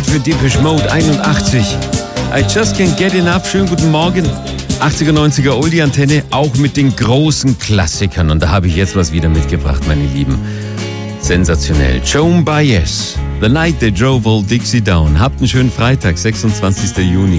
Hit für Depeche Mode 81. I just can't get enough. Schönen guten Morgen. 80er, 90er Oldie-Antenne, auch mit den großen Klassikern. Und da habe ich jetzt was wieder mitgebracht, meine Lieben. Sensationell. Joan Baez, The Night They Drove Old Dixie Down. Habt einen schönen Freitag, 26. Juni.